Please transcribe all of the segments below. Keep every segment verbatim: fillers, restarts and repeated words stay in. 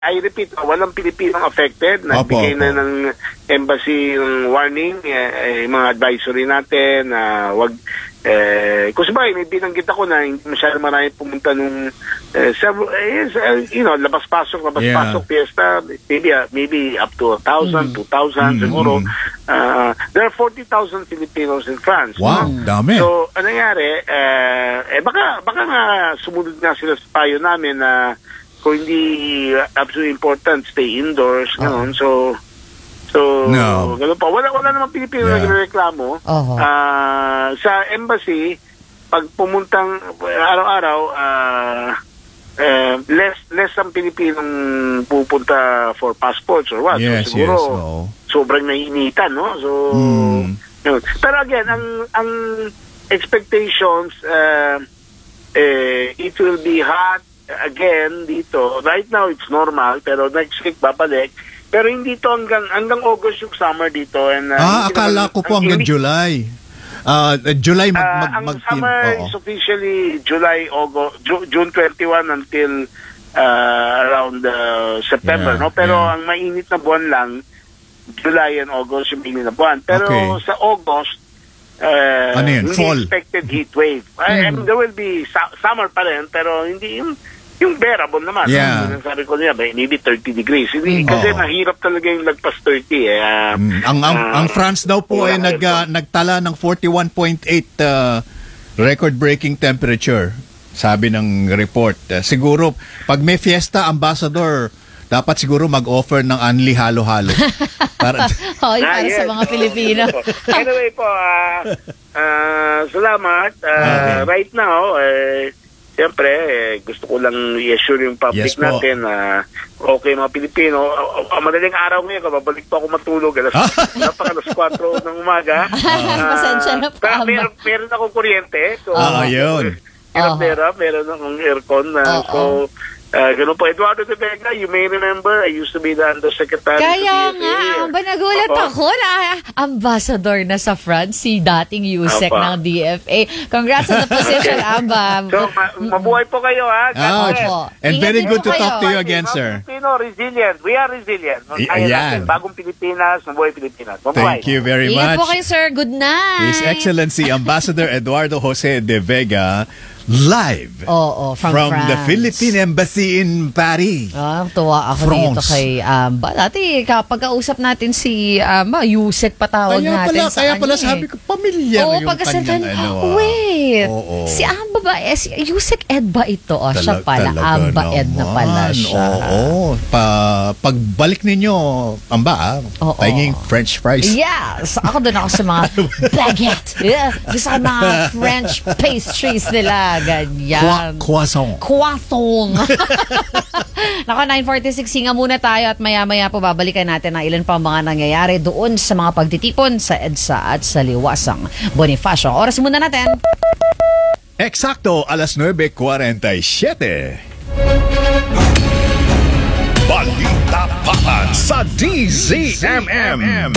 I repeat, walang Pilipinong affected. Nagbigay na ng embassy ng warning, eh, eh, mga advisory natin na uh, wag eh, kung sabay, may binanggit ako na hindi masyado marami pumunta nung eh, several, eh, uh, you know, labas-pasok, labas-pasok, yeah. Fiesta, maybe, uh, maybe up to a thousand, mm. two thousand, mm. siguro. Uh, there are forty thousand Filipinos in France. Wow, no? dami. So, anong nangyari, eh, eh, baka, baka nga sumunod nga sila sa payo namin na kung hindi absolutely important, stay indoors, uh-huh. Gano'n. So, so, no. Gano'n pa. Wala, wala namang Pilipino yeah. na nagreklamo. Uh-huh. Uh, sa embassy, pag pumuntang araw-araw, uh, uh, less less ang Pilipinong pupunta for passports or what. Yes, so, siguro, yes. Oh. sobrang nainitan, no? So, mm. yun. Pero again, ang, ang expectations, uh, eh, it will be hot again dito. Right now it's normal, pero next week babalik. Pero hindi to hanggang hanggang August yung summer dito. And, uh, ah, akala naman, ko po hanggang July. Uh, July mag, mag, uh, ang mag summer oh. is officially July, August, Ju- June twenty-first until uh, around uh, September, yeah, no? Pero yeah. ang mainit na buwan lang July and August yung mainit na buwan. Pero okay. sa August uh, ano yun? hindi Fall. expected heat wave. Mm. I, I mean, there will be su- summer pa rin, pero hindi yung yung bearable naman. Yeah. No? Sabi ko niya, maybe thirty degrees. Hindi, kasi oh. mahirap talaga yung lagpas thirty. Eh. Uh, mm. ang, ang, uh, ang France daw po ay nag, uh, nagtala ng forty-one point eight uh, record-breaking temperature. Sabi ng report. Uh, siguro, pag may fiesta, ambassador, dapat siguro mag-offer ng unli halo-halo. para Hoy, para ah, yes. sa mga Pilipino. Anyway po, uh, uh, salamat. Uh, okay. Right now, uh, siyempre, eh, gusto ko lang i-assure yung public yes, natin na uh, okay mga Pilipino. Uh, uh, madaling araw ngayon, babalik pa ako matulog. Alas, napaka alas four ng umaga. Uh, Pasensya na po. Uh, meron, meron akong kuryente. So, ah, yun. Meron, meron, meron akong aircon. Uh, oh, so, oh. Uh, ganun po, Eduardo de Vega, you may remember, I used to be the undersecretary. Kaya to D F A. nga, ba nagulat Opo. ako na ambassador na sa France, si dating Yusek ng D F A. Congrats on the position, Amba. So, ma- mabuhay po kayo, ha? Oh, and Ingat very good to kayo. talk to you again, sir. Pilipino, resilient. We are resilient. Y- Kaya ayan. natin, bagong Pilipinas, mabuhay Pilipinas. Mabuhay. Thank you very Ingat much. po kayo, sir. Good night. His Excellency Ambassador Eduardo Jose de Vega, live oh, oh, from, from France. the Philippine Embassy in Paris. Ah, tuwa ako France. dito kay Amba. Dati kapag kausap natin si Amba, Yusek patawag kaya natin pala, sa kaya kanya. pala sabi ko, pamilyar Oo, yung kanyang ano. Ah. Wait, oh, oh. si Amba ba? Eh, si Yusek Ed ba ito? Oh, Talag, siya pala. Amba Ed na pala siya. Oo, oh, oh. Pa, pagbalik ninyo, Amba, ah, oh, tingin oh. French fries. Yes! Ako doon ako sa mga baguette. Yeah. Gusto ko mga French pastries nila. Ganyan. Qua- croissant. Croissant. Nako, nine forty-six, hinga muna tayo at maya-maya po babalikan natin ang ilan pa mga nangyayari doon sa mga pagtitipon sa EDSA at sa Liwasang Bonifacio. Oras muna natin. Eksakto, alas nueve forty-seven. Balita Papan sa D Z M M.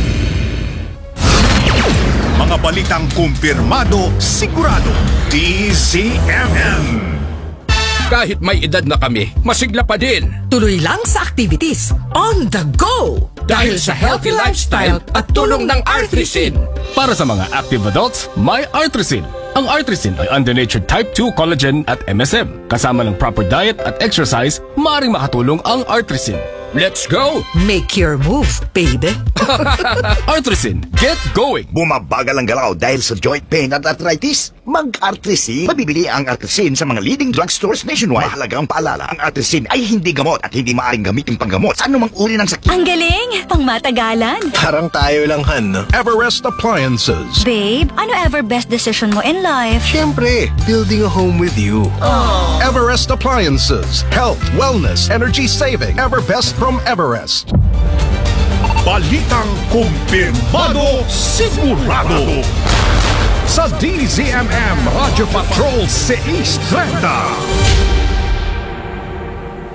Mga balitang kumpirmado, sigurado, D Z M M. Kahit may edad na kami, masigla pa din. Tuloy lang sa activities, on the go! Dahil sa healthy lifestyle at tulong ng Artrisin. Para sa mga active adults, may Artrisin. Ang Artrisin ay under-natured type two collagen at M S M. Kasama ng proper diet at exercise, maaaring makatulong ang Artrisin. Let's go! Make your move, baby! Artrisin, get going! Bumabagal ang galaw dahil sa joint pain at arthritis? Mag-Artrisin. Mabibili ang Artrisin sa mga leading drugstores nationwide. Mahalagang paalala, ang Artrisin ay hindi gamot at hindi maaaring gamitin panggamot sa anumang uri ng sakit. Ang galing! Pangmatagalan! Parang tayo lang, Han. Everest Appliances. Babe, ano ever best decision mo in life? Siyempre, building a home with you. Aww. Everest Appliances. Health, wellness, energy saving. Ever best from Everest. Balitang kumpirmado, sigurado. Sa D Z M M Radio Patrol six thirty.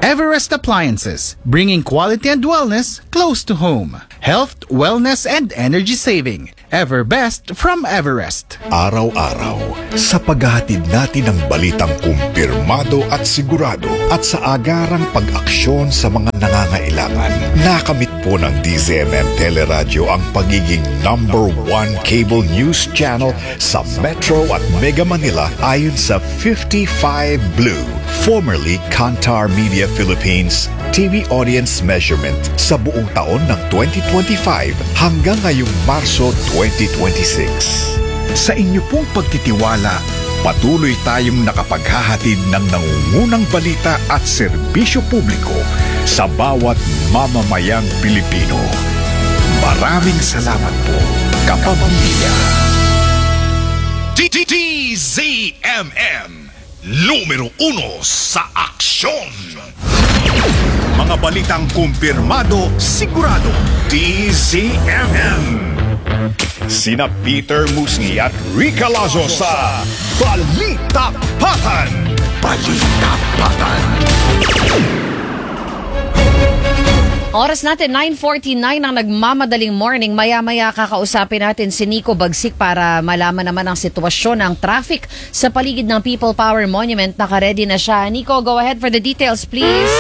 Everest Appliances, bringing quality and wellness close to home. Health, wellness, and energy saving. Everbest from Everest. Araw-araw, sa paghahatid natin ng balitang kumpirmado at sigurado at sa agarang pag-aksyon sa mga nangangailangan, nakamit po ng D Z M M Teleradyo ang pagiging number one cable news channel sa Metro at Mega Manila ayon sa fifty-five Blue, formerly Kantar Media Philippines T V audience measurement sa buong taon ng twenty twenty-five hanggang ngayong Marso twenty twenty-six. Sa inyo pong pagtitiwala, patuloy tayong nakapaghahatid ng nangungunang balita at serbisyo publiko sa bawat mamamayang Pilipino. Maraming salamat po, kapamilya. D Z M M, numero uno sa aksyon. Mga balitang kumpirmado, sigurado, D Z M M. Sina Peter Musngi at Rica Lazo sa Balita Patan. Balita Patan. Oras natin, nine forty-nine ang nagmamadaling morning. Maya-maya kakausapin natin si Nico Bagsik para malaman naman ang sitwasyon ng traffic sa paligid ng People Power Monument. Naka-ready na siya. Nico, go ahead for the details, please.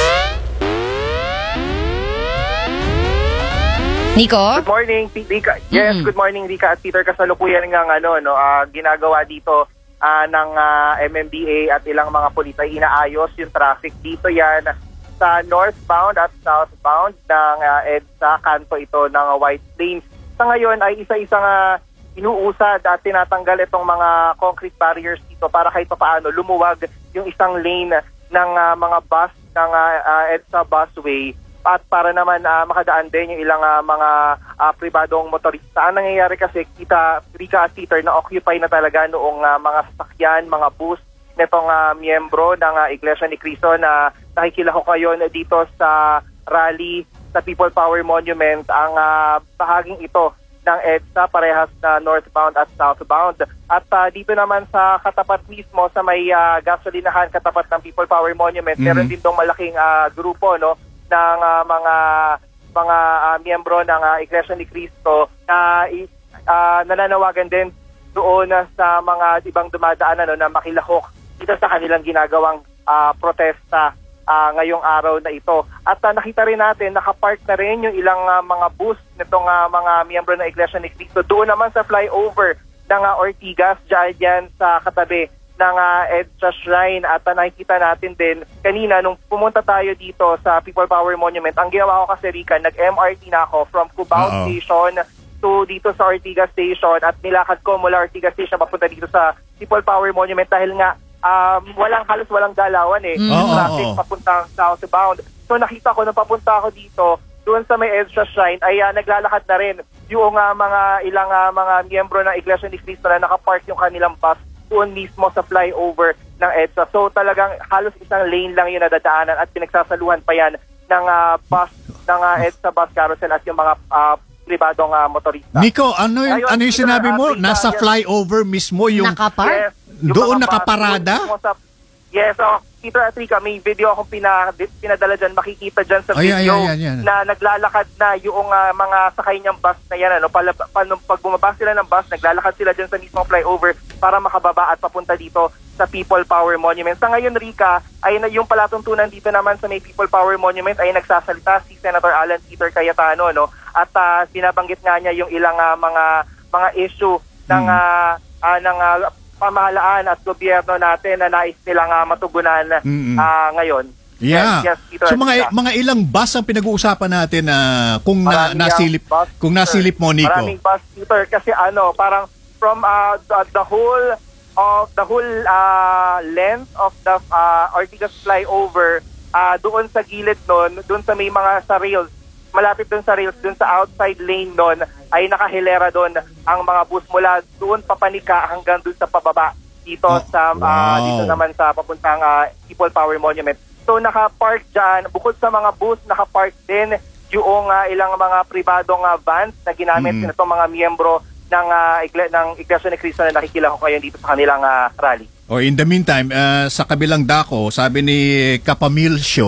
Nico? Good morning, Rika. Yes, mm-hmm. Good morning, Rika at Peter. Kasalukuyan ng ano, no, uh, ginagawa dito uh, ng uh, M M D A at ilang mga pulis ay inaayos yung traffic dito yan sa northbound at southbound ng uh, EDSA, kanto ito ng uh, White Plains. Sa ngayon ay isa-isang uh, inuusad at tinatanggal itong mga concrete barriers dito para kahit paano lumuwag yung isang lane ng uh, mga bus ng uh, uh, EDSA busway at para naman uh, makadaan din yung ilang uh, mga uh, pribadong motorista. Ang nangyayari kasi, kita, Rika at Peter, na-occupy na talaga noong uh, mga sasakyan, mga bus nitong uh, miyembro ng uh, Iglesia ni Cristo na nakikilahok ngayon dito sa rally sa People Power Monument. Ang uh, bahaging ito ng EDSA, parehas na northbound at southbound. At uh, dito naman sa katapat mismo, sa may uh, gasolinahan katapat ng People Power Monument, mm-hmm. meron din dong malaking uh, grupo, no, ng uh, mga mga uh, miyembro ng uh, Iglesia ni Cristo na uh, nananawagan din doon uh, sa mga ibang dumadaan ano, na makilahok dito sa kanilang ginagawang uh, protesta uh, ngayong araw na ito. At uh, nakita rin natin, nakapark na rin yung ilang uh, mga bus nitong uh, mga miyembro ng Iglesia ni Cristo doon naman sa flyover ng uh, Ortigas, dyan yan sa katabi ng uh, EDSA Shrine. At uh, nakikita natin din kanina nung pumunta tayo dito sa People Power Monument, ang ginawa ko kasi, Rika, nag-M R T na ako from Cubao Uh-oh. Station to dito sa Ortigas Station at nilakad ko mula Ortigas Station papunta dito sa People Power Monument dahil nga um, walang halos walang galawan eh. Mm. Traffic papuntang southbound. So nakita ko nung papunta ako dito doon sa may EDSA Shrine ay uh, naglalakad na rin yung uh, mga ilang uh, mga miyembro ng Iglesia ni Cristo na nakapark yung kanilang bus doon mismo sa flyover ng EDSA. So talagang halos isang lane lang yung nadadaanan at pinagsasaluhan pa yan ng uh, bus, ng uh, EDSA bus carousel at yung mga uh, pribadong uh, motorista. Nico, ano yung, Ayun, ano yung sinabi mo? Uh, Nasa yes. flyover mismo yung... Nakapark? Yes, yung doon nakaparada? Bus, sa, yes, so, Peter at Rika, may video akong pina, pinadala dyan, makikita dyan sa ay, video ay, ay, ay, ay. na naglalakad na yung uh, mga sakay niyang bus na yan. Ano, pala, pa, pag bumaba sila ng bus, naglalakad sila dyan sa mismong flyover para makababa at papunta dito sa People Power Monument. Sa ngayon, Rika, ay yung palatuntunan dito naman sa may People Power Monument ay nagsasalita si Senator Alan Peter Cayetano, no? At uh, binabanggit nga niya yung ilang uh, mga mga issue ng uh, uh, ng uh, pamahalaan at gobyerno natin na nais nilang uh, matugunan uh, ngayon. Yeah. Yes, yes, so mga mga ilang bus ang pinag-uusapan natin na uh, kung na, nasilip bus, kung nasilip mo, Nico. Maraming bus, Peter, kasi ano, parang from uh, the, the whole of the whole uh, length of the uh, Ortigas flyover, uh, doon sa gilid nun, doon sa may mga sa rails, malapit doon sa rails, doon sa outside lane doon, ay nakahilera doon ang mga bus mula doon papanika hanggang doon sa pababa dito oh, sa uh, wow. dito naman sa papuntang uh, People Power Monument. So naka-park diyan, bukod sa mga bus, naka-park din yung uh, ilang mga pribadong uh, vans na ginamit mm. nitong mga miyembro ng uh, igle- ng Iglesia ni Cristo na nakikilahok ngayon dito sa kanilang uh, rally. Oh, in the meantime, uh, sa kabilang dako, sabi ni Kapamilcio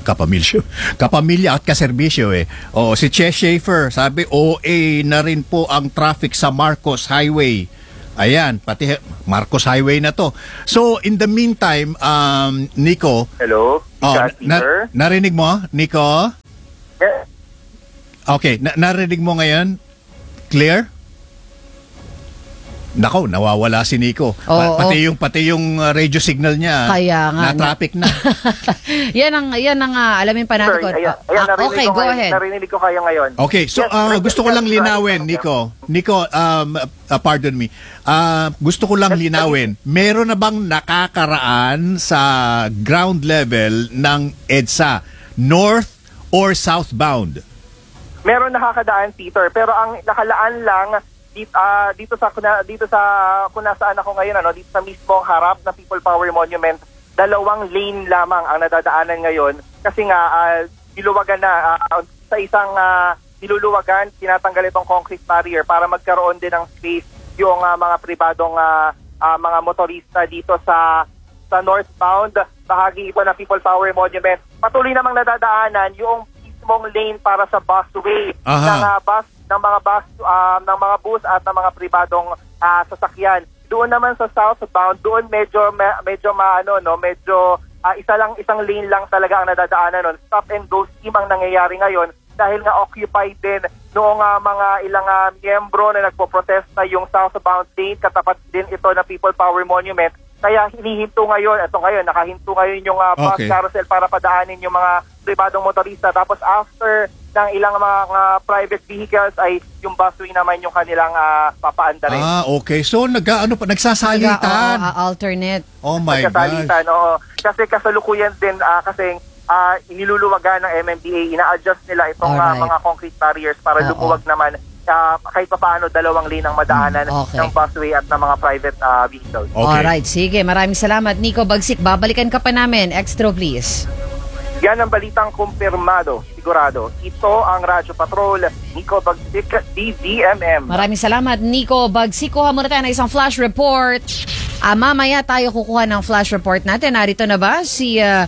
Kapamilyo. Kapamilya at kaserbisyo eh. Oo, si Che Schaefer, sabi O A na rin po ang traffic sa Marcos Highway. Ayan, pati Marcos Highway na to. So, in the meantime, um, Nico. Hello, oh, na- narinig mo, Nico? Yes. Okay, na- narinig mo ngayon? Clear? Nako, nawawala si Nico. Oo, Pa- pati oo. yung pati yung uh, radio signal niya. Kaya nga. Na traffic na. yan ang yan ang uh, alamin pa natin. Sir, ko. ayan, Ah, ayan, narinig okay, ko go kayo, ahead. Narinig ko kayo ngayon. Okay, so Yes, uh, right, gusto ko yes, lang right, linawin, right. Nico. Nico, um, uh, pardon me. Uh, gusto ko lang linawin. Meron na bang nakakaraan sa ground level ng EDSA, north or southbound? Meron nakakadaan, Peter, pero ang nakalaan lang dito, uh, dito sa kuna, dito sa kung nasaan ako ngayon, ano, dito sa mismong harap na People Power Monument, dalawang lane lamang ang nadadaanan ngayon kasi nga uh, niluwagan na uh, sa isang uh, niluluwagan, tinatanggal itong concrete barrier para magkaroon din ng space yung uh, mga pribadong uh, uh, mga motorista dito sa sa northbound bahagi ito ng People Power Monument. Patuloy namang nadadaanan yung mismong lane para sa busway Aha. ng uh, bus ng mga bus uh, ng mga bus at ng mga pribadong uh, sasakyan. Doon naman sa southbound, doon medyo me- medyo maano no, medyo uh, isa lang isang lane lang talaga ang nadadaanan noon. Stop and go scheme ang nangyayari ngayon dahil nga occupied din noong uh, mga ilang uh, miyembro na nagpo-protesta yung southbound lane, katapat din ito na People Power Monument. Kaya hinihinto ngayon, ito ngayon, nakahinto ngayon yung uh, bus Okay. carousel para padaanin yung mga pribadong motorista. Tapos after ng ilang mga uh, private vehicles ay yung busway naman yung kanilang uh, papaandarin. Ah, okay. So nag ano pa nagsasalitan. Oo, uh, alternate. Oh my gosh. Nagkasalitan, oo. Kasi kasalukuyan din uh, kasi uh, iniluluwagan ng M M D A, ina-adjust nila itong uh, Alright. mga concrete barriers para Oo. lumuwag naman uh, kahit pa paano dalawang lane ang madaanan Okay. ng busway at ng mga private uh, vehicles. Okay. Alright, sige. Maraming salamat, Nico Bagsik. Babalikan ka pa namin. Extra, please. Yan ang balitang kumpirmado, sigurado. Ito ang Radyo Patrol, Nico Bagsik, D Z M M. Maraming salamat, Nico Bagsik. Kuha muna tayo ng isang flash report. Ah, mamaya tayo kukuha ng flash report natin. Narito na ba si uh,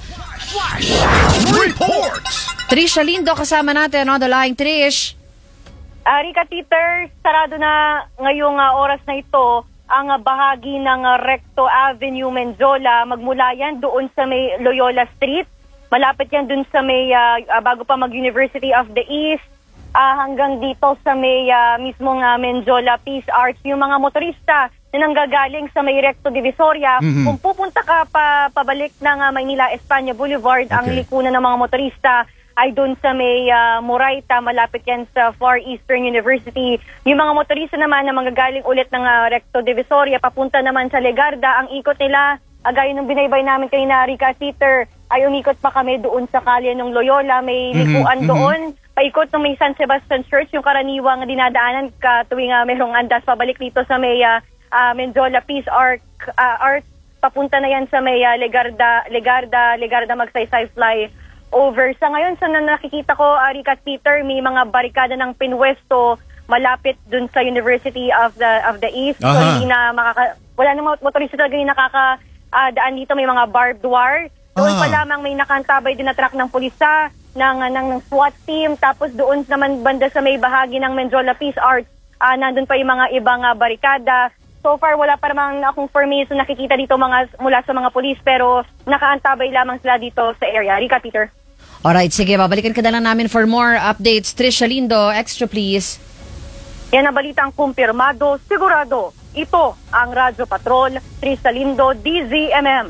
Trish Lindo kasama natin on the line. Trish. Uh, Rika Peter, sarado na ngayong uh, oras na ito ang uh, bahagi ng uh, Recto Avenue, Menjola. Magmula yan doon sa may Loyola Street. Malapit yan doon sa may, uh, uh, bago pa mag-University of the East, uh, hanggang dito sa may uh, mismong uh, Menjola Peace Arch. Yung mga motorista na nanggagaling sa may Recto Divisoria, Mhm. kung pupunta ka pa pabalik ng uh, Maynila Espanya Boulevard, ang Okay. likunan ng mga motorista ay doon sa may uh, Moraita, malapit yan sa Far Eastern University. Yung mga motorista naman na manggagaling ulit ng uh, Recto Divisoria, papunta naman sa Legarda, ang ikot nila, uh, gaya ng binaybay namin kay Rika Peter, ay umikot pa kami doon sa kalye ng Loyola, may Mhm, likuan mhm. doon, paikot ng may San Sebastian Church, yung karaniwang dinadaanan ka tuwing uh, merong andas pabalik dito sa may uh, uh, Menjola Peace Arch, uh, Arch, papunta na yan sa may uh, Legarda, Legarda, Legarda Magsaysay Fly over. Sa ngayon, sa na nakikita ko, uh, Rika Peter, may mga barikada ng pinwesto malapit dun sa University of the of the East. So, Aha. hindi na makaka... Wala namang motorista talaga yung nakaka-daan dito. May mga barbed wire. Doon Ah. pa lamang may nakantabay din na truck ng pulisa, ng, ng, ng SWAT team. Tapos doon naman banda sa may bahagi ng Menjola Peace Arch, uh, nandun pa yung mga ibang uh, barikada. So far, wala pa namang akong formation nakikita dito mga mula sa mga pulis, pero nakaantabay lamang sila dito sa area. Rika Peter. Alright, sige. Babalikan ka na lang namin for more updates. Trish Lindo, extra please. Yan ang balitang kumpirmado, sigurado. Ito ang Radyo Patrol, Trista Lindo, D Z M M.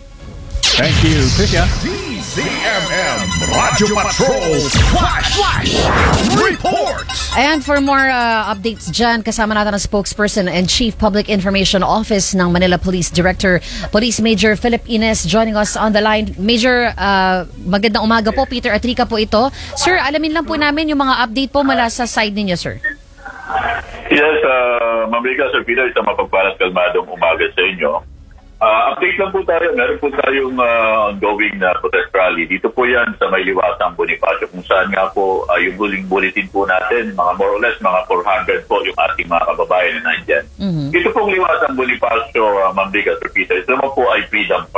Thank you, Trisha. D Z M M Radyo Patrol Flash Flash Report. And for more uh, updates dyan, kasama natin ang spokesperson and Chief Public Information Office ng Manila Police Director, Police Major Philip Ines, joining us on the line. Major, uh, magandang umaga po. Peter at Rika po ito. Sir, alamin lang po namin yung mga update po mula sa side ninyo, sir. Yes, uh, Mamika, Sir Peter, isang mapagpalang kalmadong umaga sa inyo. Uh, update lang po tayo. Meron po tayong uh, ongoing na protest rally. Dito po yan sa may liwasang Bonifacio, kung saan nga po uh, yung huling bulletin po natin, mga more or less, mga four hundred po yung ating mga kababayan na nandyan. Mm-hmm. Dito pong liwasang Bonifacio, uh, Mamika, Sir Peter, ito naman po ay Freedom Park.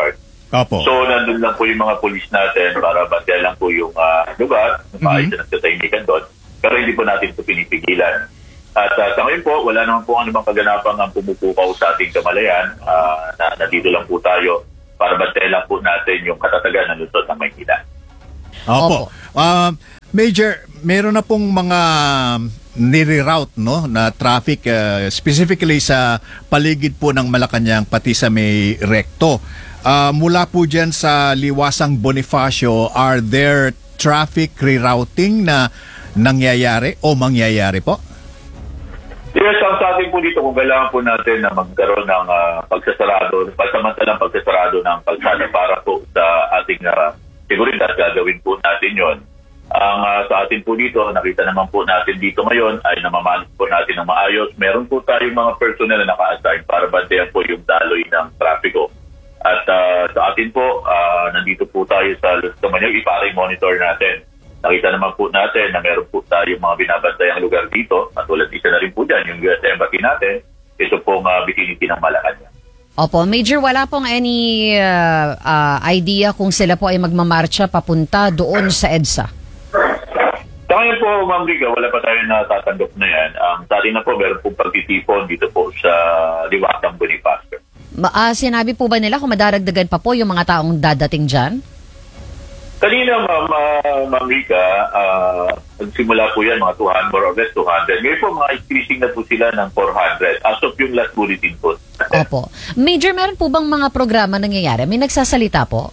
Opo. So, nandun lang po yung mga pulis natin para bantayan lang po yung uh, lugar, maayos na nagtatahimikan doon. Pero hindi po natin ito pinipigilan. At uh, sa ngayon po, wala naman po anumang kaganapang ang pumupukaw sa ating kamalayan. Uh, na, nandito lang po tayo para bantayan lang po natin yung katatagan ng lungsod ng Maynila. Opo. Uh, Major, meron na pong mga nire-route no, na traffic uh, specifically sa paligid po ng Malacanang pati sa may Recto. Uh, mula po dyan sa Liwasang Bonifacio, are there traffic rerouting na nangyayari o mangyayari po? Yes, ang sa atin po dito, kung kailangan po natin na magkaroon ng uh, pagsasarado, pasamantalang pagsasarado ng kalsada para po sa ating uh, seguridad, gagawin po natin yon. Ang uh, sa atin po dito, nakita naman po natin dito ngayon ay namamanas po natin ng maayos. Meron po tayong mga personnel na naka-assign para bantayan po yung daloy ng trapiko. At uh, sa atin po, uh, nandito po tayo sa Lusamanyang, ipare-monitor natin. Nakita naman po natin na meron po tayong mga binabantayang lugar dito. At tulad isa na rin po dyan, yung U S Embassy natin, ito pong uh, vicinity ng Malacanang. Opo, Major, wala pong any uh, uh, idea kung sila po ay magmamarcha papunta doon sa EDSA? Sa ngayon po, Ma'am Riga, wala pa tayo natatanggap na yan. Ang um, sa atin na po, meron pong pagtitipon dito po sa Liwasang Bonifacio. Ma- uh, sinabi po ba nila kung madaragdagan pa po yung mga taong dadating dyan? Kanina, Ma'am uh, Ma'am Riga, uh, nagsimula po yan, mga two hundred, more or less two hundred. Ngayon po, mga increasing na po sila ng four hundred as of yung last bulletin po. Opo. Major, meron po bang mga programa nangyayari? May nagsasalita po?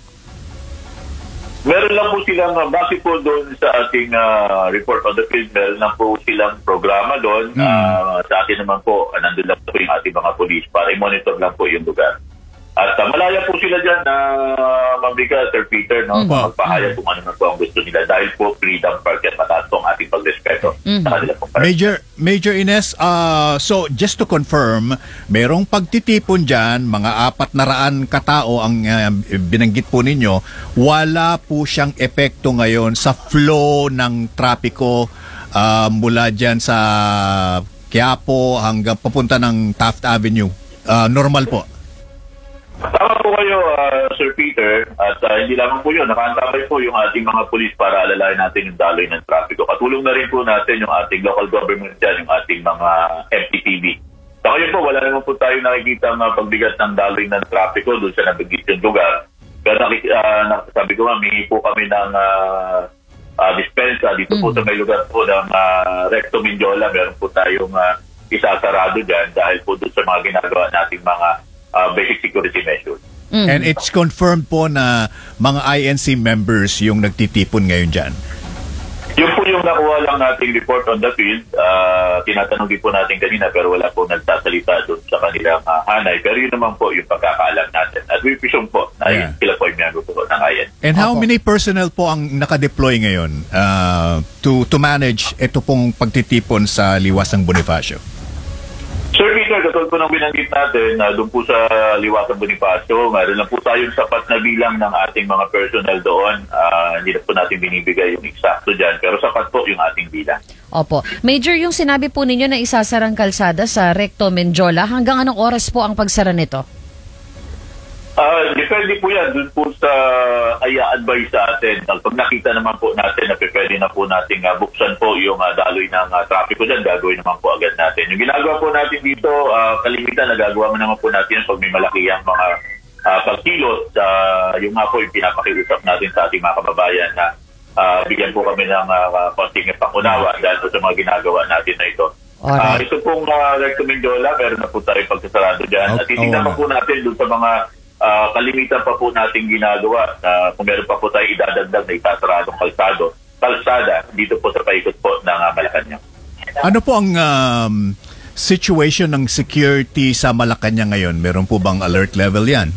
Meron lang po silang, uh, base po doon sa ating uh, report on the field, meron lang po silang programa doon. Mm. Uh, sa atin naman po, uh, nandun lang po yung ating mga police para i-monitor lang po yung lugar. At uh, malaya po sila dyan, uh, Ma'am Rica, Sir Peter, no? Mm-hmm. Magpahayag kung ano na po ang gusto nila dahil po freedom park at mataas po ang ating pagrespeto mm-hmm. sa kanila pong park. Major, Major Ines, uh, so just to confirm, merong pagtitipon dyan, mga apat na raan katao ang uh, binanggit po ninyo, wala po siyang epekto ngayon sa flow ng trapiko uh, mula dyan sa Quiapo hanggang papunta ng Taft Avenue. Uh, normal po. Tama po kayo, uh, Sir Peter, at uh, hindi lamang po yun. Nakaantabay po yung ating mga pulis para alalayan natin yung daloy ng trapiko. Katulong na rin po natin yung ating local government dyan, yung ating mga M T P B. Sa ngayon po, wala naman po tayo nakikita ng pagbigat ng daloy ng trapiko doon sa nabigit yung lugar. Pero uh, sabi ko nga, mingi po kami ng uh, uh, dispensa dito mm. po sa may lugar po ng uh, Recto Mindiola. Meron po tayong uh, isasarado dyan dahil po doon sa mga ginagawa nating mga Uh, basic security measures. Mm. And it's confirmed po na mga I N C members yung nagtitipon ngayon dyan? Yung po yung nakuha lang nating report on the field, uh, tinatanong din po natin kanina pero wala po nagsasalita doon sa kanilang uh, hanay. Pero yun naman po yung pagkakaalam natin. At we presume po na yeah. sila po yung miyembro po ng I N C. And how many personnel po ang nakadeploy ngayon uh, to to manage ito pong pagtitipon sa Liwasang Bonifacio? Sir Peter, katulad po nang binanggit natin, uh, doon po sa Liwasang Bonifacio, mayroon lang po tayong sapat na bilang ng ating mga personnel doon. Uh, hindi na po natin binibigay yung eksakto dyan, pero sapat po yung ating bilang. Opo. Major, yung sinabi po ninyo na isasarang kalsada sa Recto Mindiola, hanggang anong oras po ang pagsara nito? Uh, depende po yan. Doon po sa i-advise sa atin. Pag nakita naman po natin na pwede na po natin uh, buksan po yung uh, daloy ng uh, trapiko dyan, gagawin naman po agad natin. Yung ginagawa po natin dito, uh, kalimitan, nagagawa mo naman po natin pag may malaki ang mga uh, pagkilos. Uh, yung nga po yung pinapakiusap natin sa ating mga kababayan na uh, bigyan po kami ng uh, konting pangunawa dahil po sa mga ginagawa natin na ito. Uh, ito pong uh, Recto Mindiola, meron na po tayo pagsasarado dyan. At titignan oh, po natin doon sa mga Uh, kalimitan pa po natin ginagawa na uh, kung meron pa po tayo idadagdag na itasaradong kalsado, kalsada dito po sa paikot po ng uh, Malacanang. Ano po ang um, situation ng security sa Malacanang ngayon? Meron po bang alert level yan?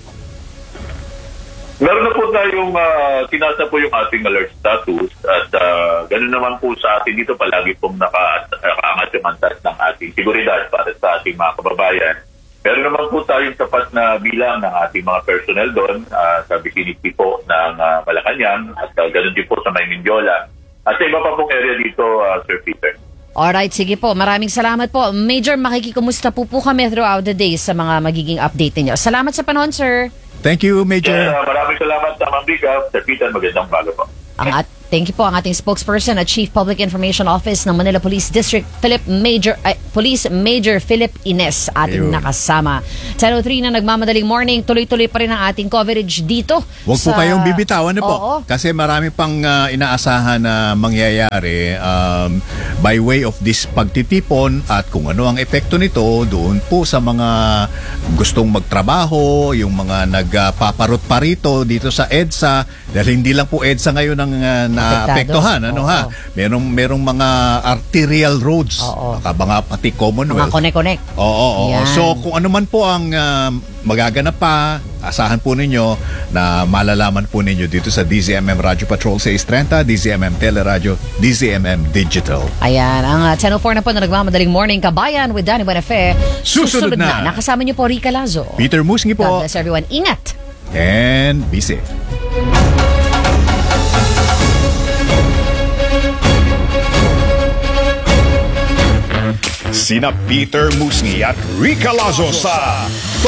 Meron na po tayong uh, tinasa po yung ating alert status at uh, ganoon naman po sa atin dito palagi pong naka, nakaangat yung antas ng ating seguridad para sa ating mga kababayan. Meron naman po tayong sapat na bilang ng ating mga personnel doon uh, sa vicinity po ng uh, Malacanang at uh, ganoon din po sa May Mindiola at sa iba pa pong area dito, uh, Sir Peter. Alright, sige po. Maraming salamat po. Major, makikikumusta po po kami throughout the day sa mga magiging update ninyo. Salamat sa panahon, sir. Thank you, Major. Yes, uh, maraming salamat, Ma'am Rika. Sir Peter, magandang umaga po. Ang at thank you po ang ating spokesperson at Chief Public Information Office ng Manila Police District, Philip Major ay, Police Major Philip Ines, ating Ayun. nakasama. ten oh three na nagmamadaling morning, tuloy-tuloy pa rin ang ating coverage dito. Huwag po sa- kayong bibitawan na po. Oo. Kasi marami pang ah, inaasahan na mangyayari um, by way of this pagtitipon at kung ano ang epekto nito doon po sa mga gustong magtrabaho, yung mga nagpaparot pa rito dito sa EDSA, dahil hindi lang po EDSA ngayon ang uh, naapektuhan. Ano Oo. ha? Merong, merong mga arterial roads. Oo. Baka ba nga pati Mga Commonwealth. connect-connect. Oo, oo. Yan. So kung ano man po ang ah, magaganap pa, asahan po ninyo na malalaman po ninyo dito sa D Z M M Radio Patrol six thirty, D Z M M Teleradio, D Z M M Digital. Ayan, ang uh, ten oh four na po na nagmamadaling morning kabayan with Danny Buenafe. Susunod na. Nakasama niyo po Rica Lazo. Peter Musngi God po. bless everyone. Ingat! And be safe. Sina Peter Musngi at Rica Lazo sa